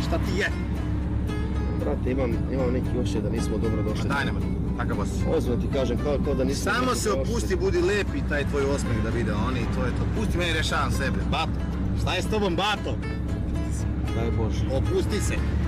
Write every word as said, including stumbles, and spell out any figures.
šta ti je? Brate, imam, imam neki ošće da nismo dobro došli. Pa daj nema, takav osjećaj. Ozbiljno ti kažem, kao, kao da nismo... Samo se opusti, budi lepi taj tvoj osmeh da vide oni, to je to. Pusti meni, rešavam sebe. Bato, šta je s tobom, Bato? Daj Bože. Opusti se.